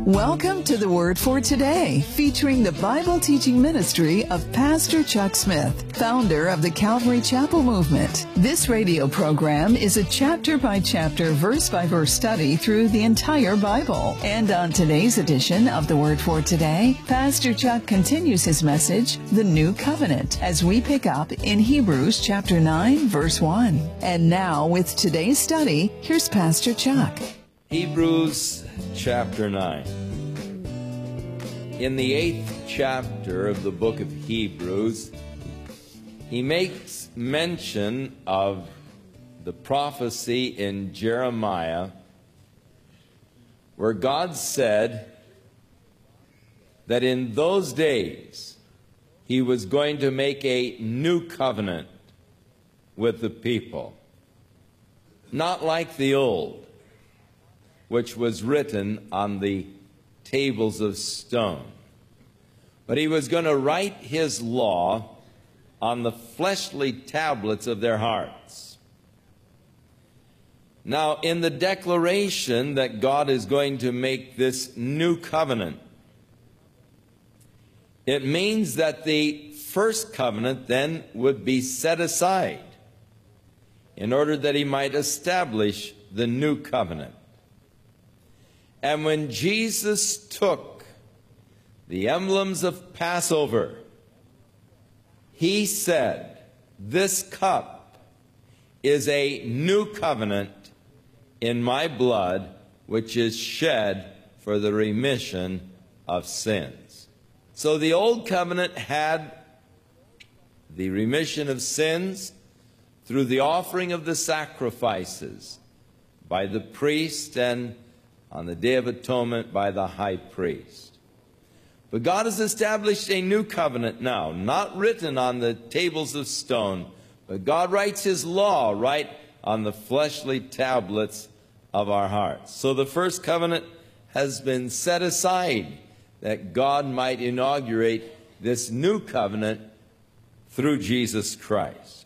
Welcome to the Word for Today, featuring the Bible teaching ministry of Pastor Chuck Smith, founder of the Calvary Chapel Movement. This radio program is a chapter-by-chapter, verse-by-verse study through the entire Bible. And on today's edition of the Word for Today, Pastor Chuck continues his message, The New Covenant, as we pick up in Hebrews chapter 9, verse 1. And now, with today's study, here's Pastor Chuck. Hebrews chapter 9. In the 8th chapter of the book of Hebrews, he makes mention of the prophecy in Jeremiah where God said that in those days he was going to make a new covenant with the people, not like the old, which was written on the tables of stone. But he was going to write his law on the fleshly tablets of their hearts. Now, in the declaration that God is going to make this new covenant, it means that the first covenant then would be set aside in order that he might establish the new covenant. And when Jesus took the emblems of Passover, he said, "This cup is a new covenant in my blood, which is shed for the remission of sins." So the old covenant had the remission of sins through the offering of the sacrifices by the priest and on the Day of Atonement by the high priest. But God has established a new covenant now, not written on the tables of stone, but God writes his law right on the fleshly tablets of our hearts. So the first covenant has been set aside that God might inaugurate this new covenant through Jesus Christ.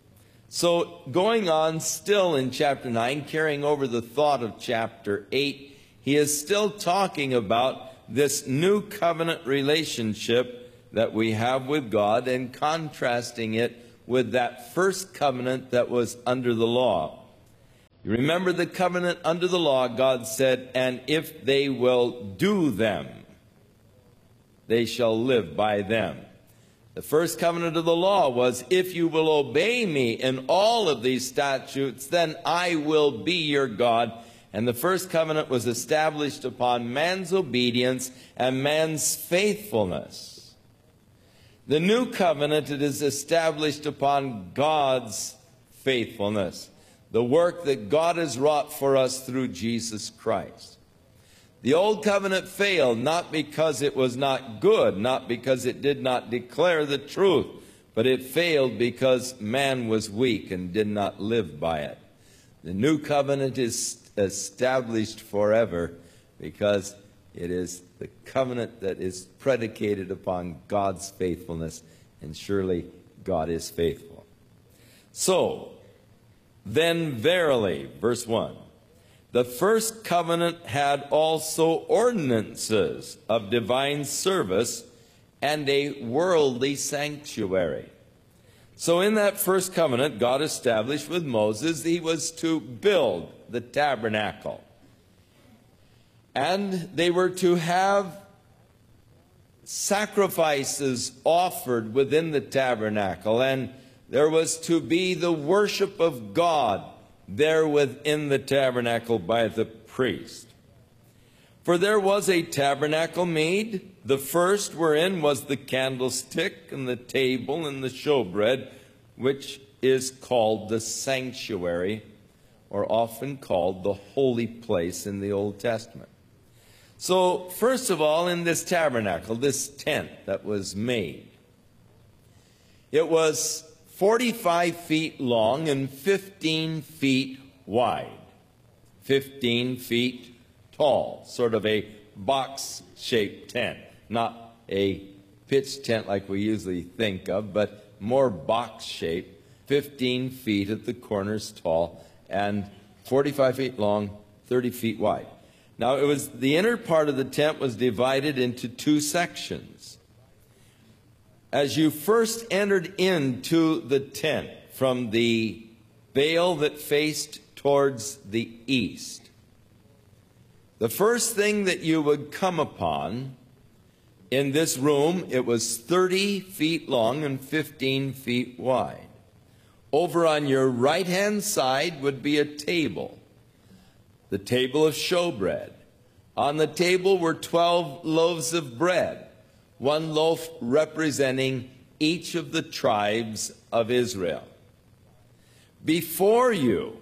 So going on still in chapter 9, carrying over the thought of chapter 8, he is still talking about this new covenant relationship that we have with God and contrasting it with that first covenant that was under the law. You remember the covenant under the law, God said, "And if they will do them, they shall live by them." The first covenant of the law was, "If you will obey me in all of these statutes, then I will be your God." And the first covenant was established upon man's obedience and man's faithfulness. The new covenant, it is established upon God's faithfulness, the work that God has wrought for us through Jesus Christ. The old covenant failed not because it was not good, not because it did not declare the truth, but it failed because man was weak and did not live by it. The new covenant is established forever because it is the covenant that is predicated upon God's faithfulness, and surely God is faithful. So, then verily, verse 1, the first covenant had also ordinances of divine service and a worldly sanctuary. So in that first covenant, God established with Moses, he was to build the tabernacle. And they were to have sacrifices offered within the tabernacle. And there was to be the worship of God there within the tabernacle by the priest. For there was a tabernacle made, the first wherein was the candlestick and the table and the showbread, which is called the sanctuary, or often called the holy place in the Old Testament. So, first of all, in this tabernacle, this tent that was made, it was 45 feet long and 15 feet wide, 15 feet tall, sort of a box-shaped tent, not a pitch tent like we usually think of, but more box-shaped, 15 feet at the corners tall, and 45 feet long, 30 feet wide. Now, the inner part of the tent was divided into two sections. As you first entered into the tent from the veil that faced towards the east, the first thing that you would come upon in this room, it was 30 feet long and 15 feet wide. Over on your right-hand side would be a table, the table of showbread. On the table were 12 loaves of bread, one loaf representing each of the tribes of Israel. Before you,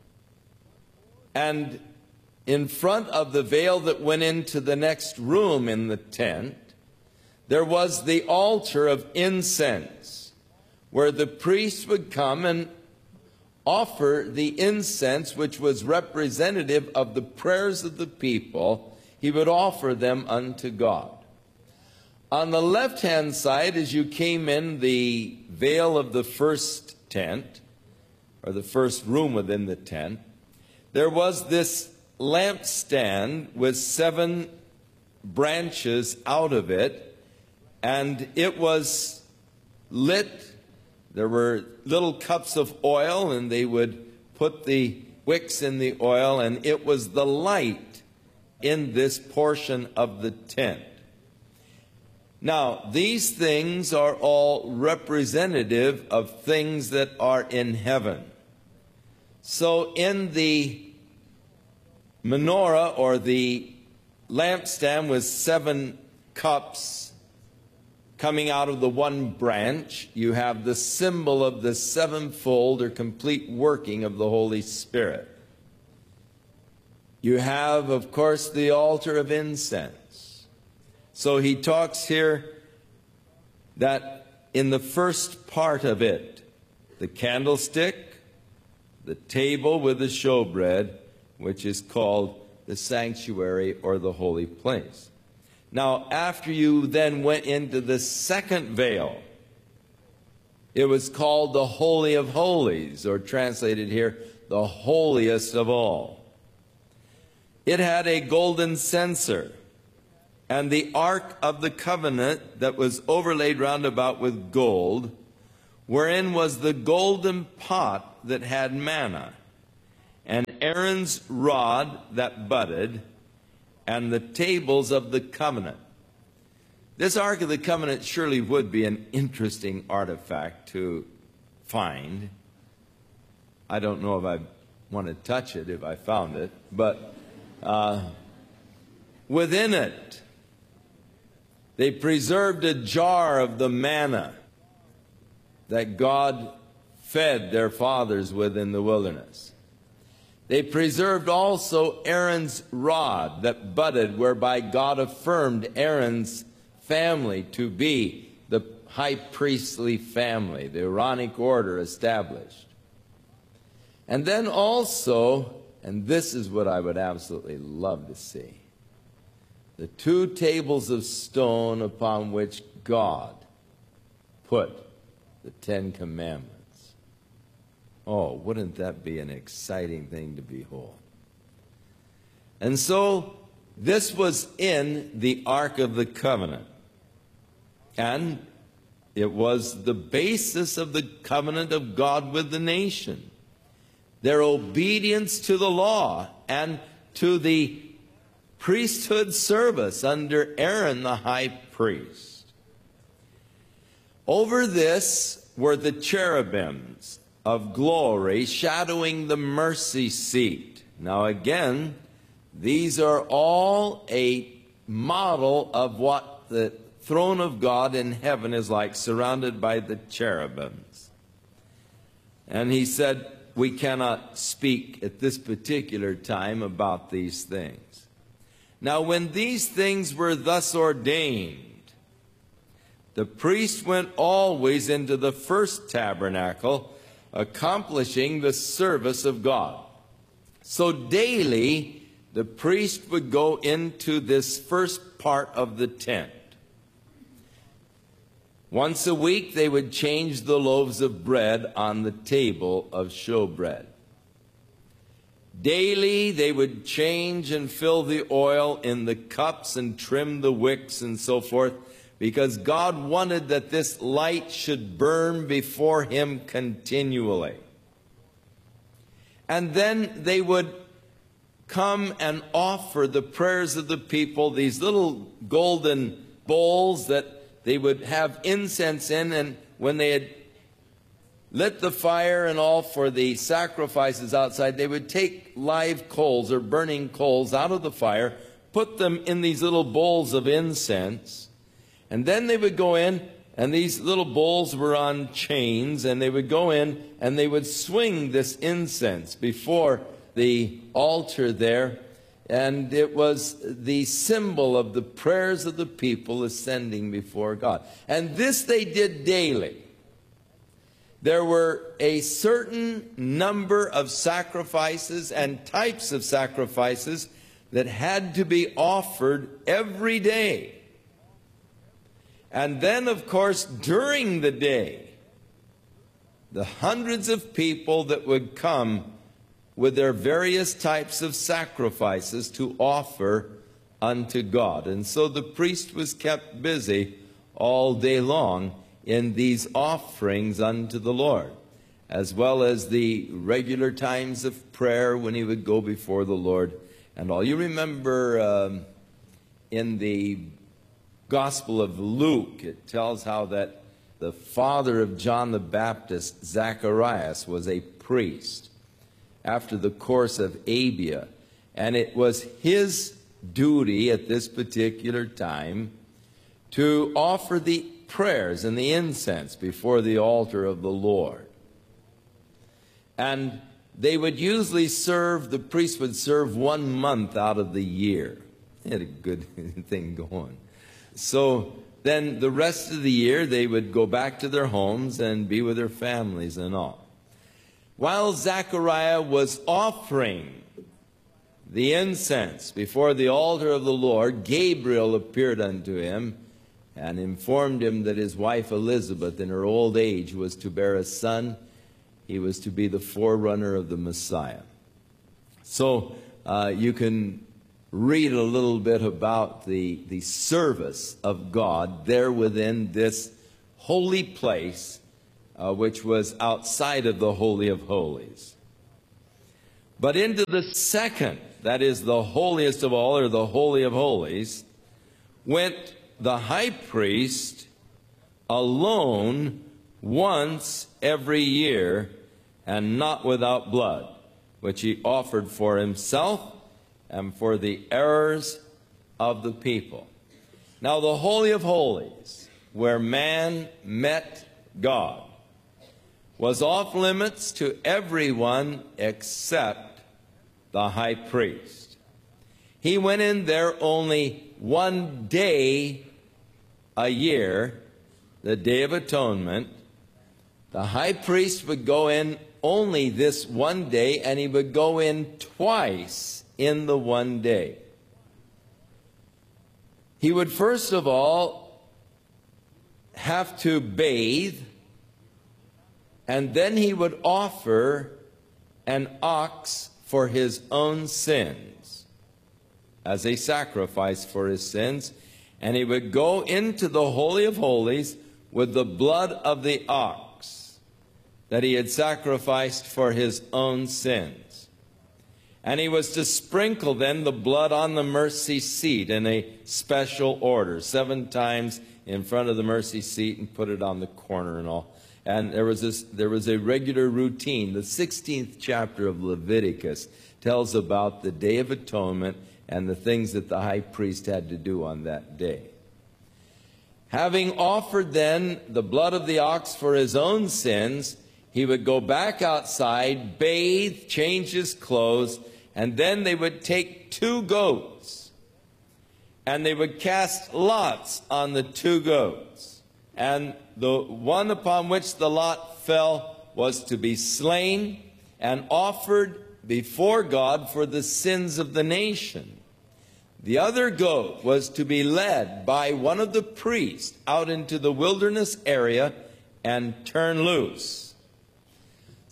and in front of the veil that went into the next room in the tent, there was the altar of incense, where the priest would come and offer the incense, which was representative of the prayers of the people. He would offer them unto God. On the left-hand side, as you came in the veil of the first tent, or the first room within the tent, there was this lampstand with 7 branches out of it, and it was lit. There were little cups of oil, and they would put the wicks in the oil, and it was the light in this portion of the tent. Now, these things are all representative of things that are in heaven. So in the menorah, or the lampstand, with 7 cups coming out of the one branch, you have the symbol of the sevenfold or complete working of the Holy Spirit. You have, of course, the altar of incense. So he talks here that in the first part of it, the candlestick, the table with the showbread, which is called the sanctuary or the holy place. Now, after you then went into the second veil, it was called the Holy of Holies, or translated here, the holiest of all. It had a golden censer, and the Ark of the Covenant that was overlaid round about with gold, wherein was the golden pot that had manna, and Aaron's rod that budded, and the tables of the covenant. This Ark of the Covenant surely would be an interesting artifact to find. I don't know if I want to touch it if I found it, but within it, they preserved a jar of the manna that God fed their fathers with in the wilderness. They preserved also Aaron's rod that budded, whereby God affirmed Aaron's family to be the high priestly family, the Aaronic order established. And then also, and this is what I would absolutely love to see, the 2 tables of stone upon which God put the 10 Commandments. Oh, wouldn't that be an exciting thing to behold? And so, this was in the Ark of the Covenant. And it was the basis of the covenant of God with the nation. Their obedience to the law and to the priesthood service under Aaron the high priest. Over this were the cherubims of glory shadowing the mercy seat. Now again, these are all a model of what the throne of God in heaven is like, surrounded by the cherubims. And he said, we cannot speak at this particular time about these things. Now when these things were thus ordained, the priest went always into the first tabernacle, accomplishing the service of God. So daily, the priest would go into this first part of the tent. Once a week, they would change the loaves of bread on the table of showbread. Daily they would change and fill the oil in the cups and trim the wicks and so forth, because God wanted that this light should burn before him continually. And then they would come and offer the prayers of the people, these little golden bowls that they would have incense in, and when they had lit the fire and all for the sacrifices outside, they would take live coals or burning coals out of the fire, put them in these little bowls of incense, and then they would go in, and these little bowls were on chains, and they would go in and they would swing this incense before the altar there, and it was the symbol of the prayers of the people ascending before God. And this they did daily. There were a certain number of sacrifices and types of sacrifices that had to be offered every day. And then, of course, during the day, the hundreds of people that would come with their various types of sacrifices to offer unto God. And so the priest was kept busy all day long in these offerings unto the Lord, as well as the regular times of prayer when he would go before the Lord and all. You remember in the Gospel of Luke, it tells how that the father of John the Baptist, Zacharias, was a priest after the course of Abia, and it was his duty at this particular time to offer the prayers and the incense before the altar of the Lord. And they would usually serve, the priest would serve 1 month out of the year. They had a good thing going. So then the rest of the year they would go back to their homes and be with their families and all. While Zechariah was offering the incense before the altar of the Lord, Gabriel appeared unto him and informed him that his wife Elizabeth in her old age was to bear a son. He was to be the forerunner of the Messiah. So you can read a little bit about the service of God there within this holy place, which was outside of the Holy of Holies. But into the second, that is the holiest of all, or the Holy of Holies, went the high priest alone once every year, and not without blood, which he offered for himself and for the errors of the people. Now the Holy of Holies, where man met God, was off limits to everyone except the high priest. He went in there only 1 day a year, the Day of Atonement. The high priest would go in only this 1 day, and he would go in twice in the 1 day. He would first of all have to bathe, and then he would offer an ox for his own sins as a sacrifice for his sins, and he would go into the Holy of Holies with the blood of the ox that he had sacrificed for his own sins. And he was to sprinkle then the blood on the mercy seat in a special order, 7 times in front of the mercy seat, and put it on the corner and all. And there was a regular routine. The 16th chapter of Leviticus tells about the Day of Atonement and the things that the high priest had to do on that day. Having offered then the blood of the ox for his own sins, he would go back outside, bathe, change his clothes, and then they would take 2 goats, and they would cast lots on the 2 goats. And the one upon which the lot fell was to be slain and offered before God for the sins of the nation. The other goat was to be led by one of the priests out into the wilderness area and turned loose.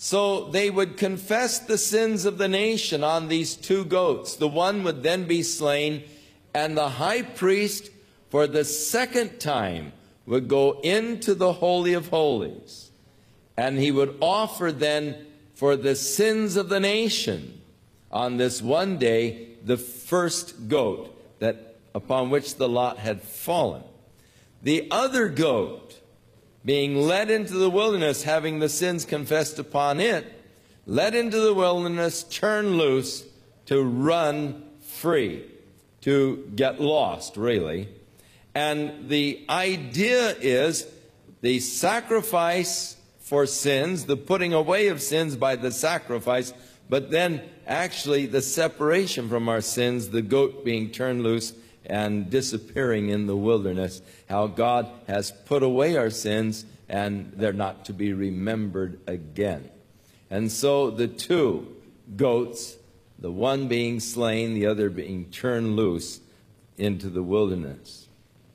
So they would confess the sins of the nation on these two goats. The one would then be slain, and the high priest for the second time would go into the Holy of Holies. And he would offer then for the sins of the nation on this one day the first goat that upon which the lot had fallen. The other goat, being led into the wilderness, having the sins confessed upon it, led into the wilderness, turned loose to run free, to get lost, really. And the idea is the sacrifice for sins, the putting away of sins by the sacrifice, but then actually the separation from our sins, the goat being turned loose and disappearing in the wilderness, how God has put away our sins and they're not to be remembered again. And so the two goats, the one being slain, the other being turned loose into the wilderness.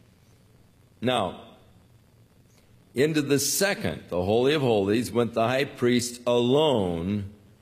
Now, into the second, the Holy of Holies, went the high priest alone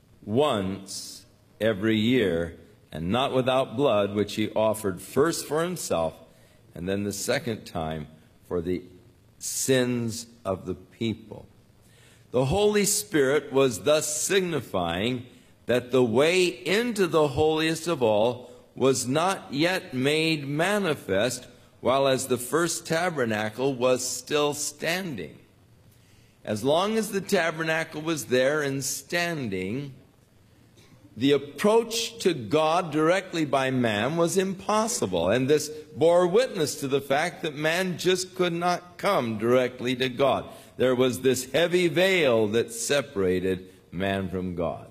once every year, and not without blood, which he offered first for himself, and then the second time for the sins of the people. The Holy Spirit was thus signifying that the way into the holiest of all was not yet made manifest, while as the first tabernacle was still standing. As long as the tabernacle was there and standing, the approach to God directly by man was impossible, and this bore witness to the fact that man just could not come directly to God. There was this heavy veil that separated man from God.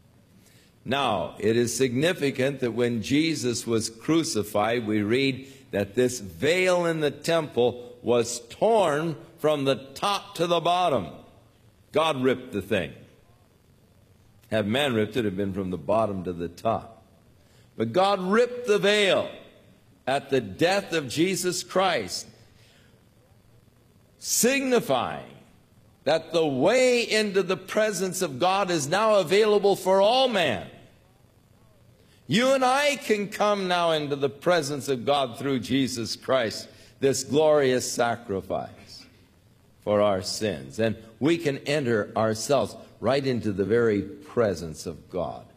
Now, it is significant that when Jesus was crucified, we read that this veil in the temple was torn from the top to the bottom. God ripped the thing. Had man ripped it, it had been from the bottom to the top. But God ripped the veil at the death of Jesus Christ, signifying that the way into the presence of God is now available for all man. You and I can come now into the presence of God through Jesus Christ, this glorious sacrifice for our sins. And we can enter ourselves right into the very presence of God.